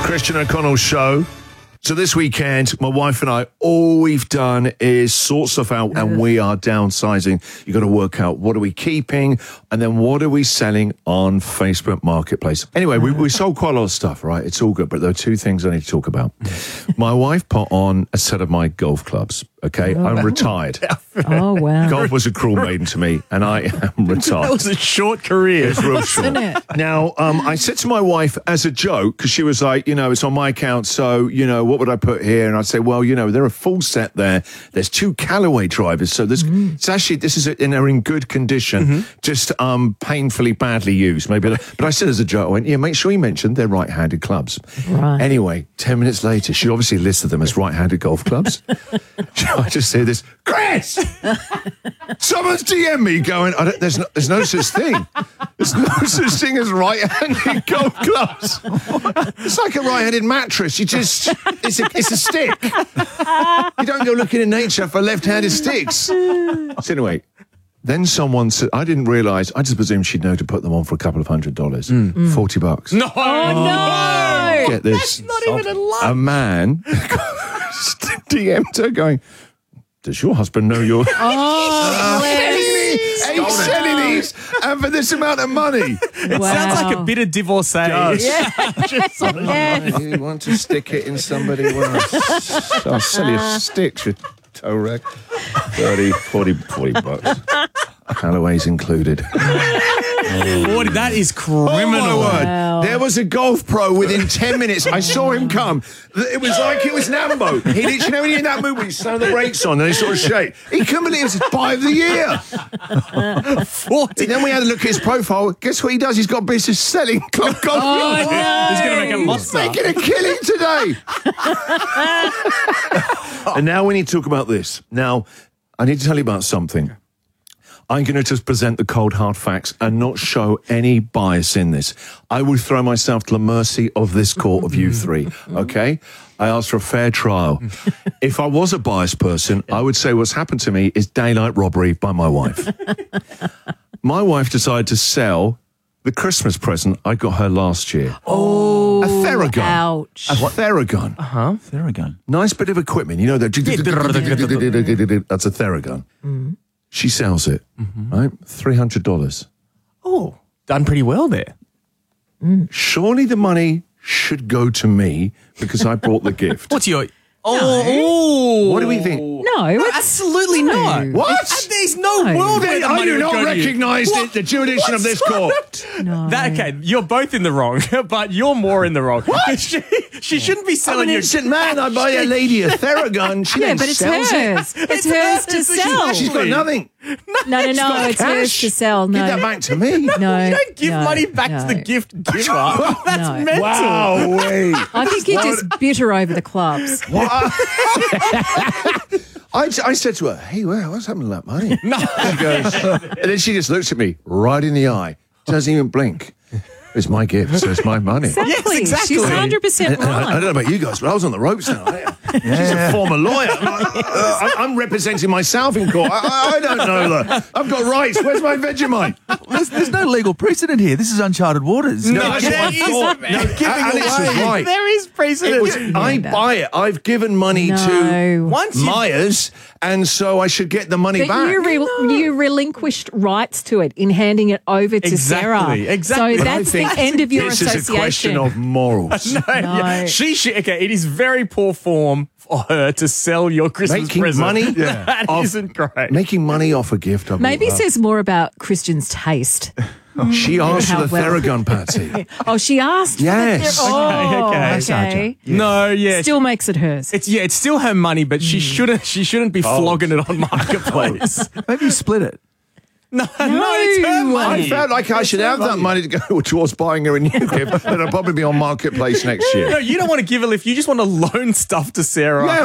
Christian O'Connell Show. So this weekend, my wife and I, all we've done is sort stuff out, and we are downsizing. You've got to work out, what are we keeping, and then what are we selling on Facebook Marketplace. Anyway, we sold quite a lot of stuff, right? It's all good, but there are two things I need to talk about. My wife put on a set of my golf clubs, okay? I'm retired. Oh, wow. Golf was a cruel maiden to me, and I am retired. That was a short career. It's real short. Now, I said to my wife as a joke, because she was like, it's on my account, so, what would I put here? And I'd say, well, they're a full set there. There's 2 Callaway drivers, so it's actually, they're in good condition, just painfully badly used, maybe. But I said as a joke, I went, make sure you mention they're right-handed clubs. Right. Anyway, 10 minutes later, she obviously listed them as right-handed golf clubs. I just say this, Chris! Someone's DM me going, there's no such thing. There's no such thing as right-handed golf clubs. It's like a right-handed mattress. It's a stick. You don't go looking in nature for left-handed sticks. So anyway, then someone said, I didn't realise, I just presumed she'd know to put them on for a couple of $100. $40. No. Oh, no. Get this. That's not even a lot. A man DM'd her going, does your husband know you're... He's selling these, and for this amount of money. It sounds like a bit of divorcee. You want to stick it in somebody else? I'll sell you sticks, you toe rag. 30, 40 bucks. Callaway's included. That is criminal. Oh, my word. Wow. There was a golf pro within 10 minutes. I saw him come. It was like it was Nambo. He literally, when you're in that mood, when you slam the brakes on and he sort of shake. He couldn't believe it was his buy of the year. 40. And then we had to look at his profile. Guess what he does? He's got business selling golf clubs. He's going to make a monster. Making a killing today. And now we need to talk about this. Now, I need to tell you about something. I'm going to just present the cold, hard facts and not show any bias in this. I would throw myself to the mercy of this court of you three, okay? I asked for a fair trial. If I was a biased person, I would say what's happened to me is daylight robbery by my wife. My wife decided to sell the Christmas present I got her last year. Oh, a Theragun. Ouch. A Theragun. Theragun. Nice bit of equipment. You know, that's a Theragun. She sells it, right? $300. Oh, done pretty well there. Surely the money should go to me because I bought the gift. What's your... Oh. What do we think? No, it's Absolutely not. What? There's no No. world where the I money do would not go to you. recognise the jurisdiction of this court. no. Okay, you're both in the wrong, but you're more in the wrong. What? She shouldn't be I'm selling an you. innocent man. I buy a lady a Theragun. She Yeah, then but it's sells it. hers. It's hers to sell. She's got nothing. No, got it's hers cash. to sell. No. Give that back to me. No. You don't give money back to the gift giver. That's No. mental. Wow, wait. I think you're just bitter over the clubs. I said to her, hey, what's happened to that money? No. She goes, and then she just looks at me right in the eye, doesn't even blink. It's my gift, so it's my money. Exactly. Yes, exactly. She's 100% I right. don't know about you guys, but I was on the ropes now. She's a former lawyer. I'm representing myself in court. I don't know that. I've got rights. Where's my Vegemite? There's no legal precedent here. This is uncharted waters. No, that's what I thought. No, Alex is right. There is precedent. I buy it. I've given money to No. Myers, and so I should get the money But back. you relinquished rights to it in handing it over to Sarah. Exactly. So But I that's the think end of your this association. is a question of morals. No. Okay, it is very poor form for her to sell your Christmas Making present. money That off- isn't great. Making money off a gift. Maybe says more about Christian's taste. She asked for the How well. Theragun, Patsy. Oh, she asked. Yes. Oh, Okay. okay. No, yeah. Still makes it hers. It's still her money, but she shouldn't be flogging it on Marketplace. Maybe you split it. No, it's her money. I felt like I should have that money to go towards buying her a new gift, but it'll probably be on Marketplace next year. No, you don't want to give her if you just want to loan stuff to Sarah. Yeah,